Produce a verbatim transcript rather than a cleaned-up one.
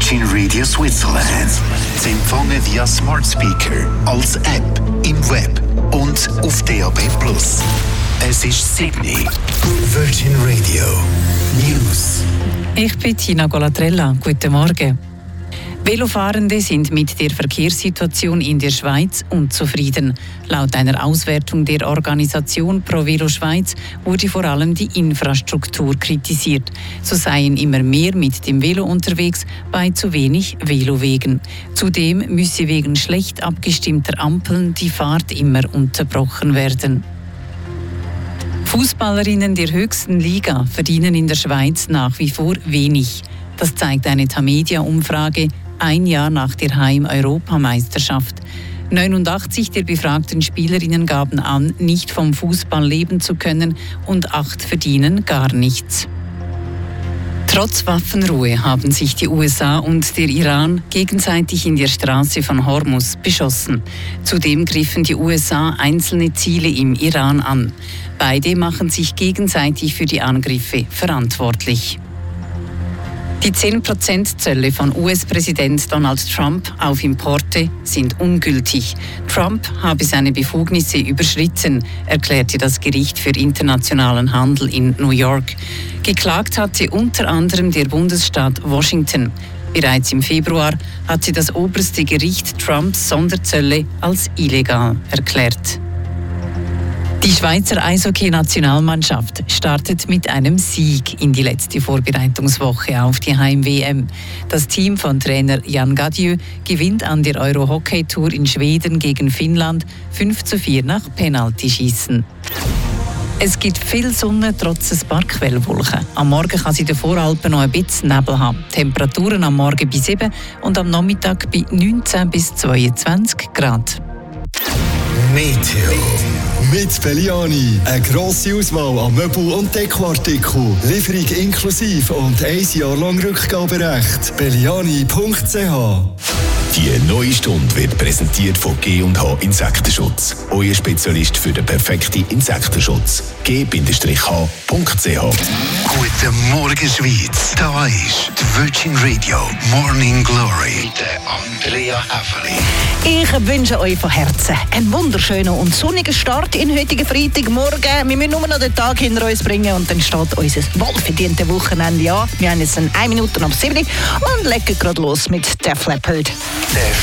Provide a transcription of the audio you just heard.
Virgin Radio Switzerland. Sie empfangen via Smart Speaker, als App, im Web und auf D A B plus. Es ist Sydney. Virgin Radio News. Ich bin Tina Golatrella. Guten Morgen. Velofahrende sind mit der Verkehrssituation in der Schweiz unzufrieden. Laut einer Auswertung der Organisation Pro Velo Schweiz wurde vor allem die Infrastruktur kritisiert. So seien immer mehr mit dem Velo unterwegs bei zu wenig Velowegen. Zudem müsse wegen schlecht abgestimmter Ampeln die Fahrt immer unterbrochen werden. Fußballerinnen der höchsten Liga verdienen in der Schweiz nach wie vor wenig. Das zeigt eine Tamedia-Umfrage ein Jahr nach der Heim-Europameisterschaft. neunundachtzig der befragten Spielerinnen gaben an, nicht vom Fußball leben zu können, und acht verdienen gar nichts. Trotz Waffenruhe haben sich die U S A und der Iran gegenseitig in der Straße von Hormuz beschossen. Zudem griffen die U S A einzelne Ziele im Iran an. Beide machen sich gegenseitig für die Angriffe verantwortlich. Die zehn Prozent Zölle von U S-Präsident Donald Trump auf Importe sind ungültig. Trump habe seine Befugnisse überschritten, erklärte das Gericht für internationalen Handel in New York. Geklagt hatte unter anderem der Bundesstaat Washington. Bereits im Februar hatte das oberste Gericht Trumps Sonderzölle als illegal erklärt. Die Schweizer Eishockey-Nationalmannschaft startet mit einem Sieg in die letzte Vorbereitungswoche auf die Heim-W M. Das Team von Trainer Jan Gadieu gewinnt an der Euro-Hockey-Tour in Schweden gegen Finnland fünf zu vier nach Penaltyschießen. Es gibt viel Sonne trotz ein paar Quellwolken. Am Morgen kann es in den Voralpen noch ein bisschen Nebel haben. Temperaturen am Morgen bei sieben und am Nachmittag bei neunzehn bis zweiundzwanzig Grad. Meteo. Mit Belliani. Eine grosse Auswahl an Möbel- und Dekoartikeln. Lieferung inklusive und ein Jahr lang Rückgaberecht. Belliani punkt c h. Die neue Stunde wird präsentiert von G und H Insektenschutz. Euer Spezialist für den perfekten Insektenschutz. G H punkt c h. Guten Morgen, Schweiz. Da ist die Virgin Radio Morning Glory mit Andrea Häfeli. Ich wünsche euch von Herzen einen wunderschönen und sonnigen Start in heutigen Freitagmorgen. Wir müssen nur noch den Tag hinter uns bringen und dann steht unser wohlverdientes Wochenende an. Wir haben jetzt eine Minute ab sieben und legen gerade los mit Def Leppard. Def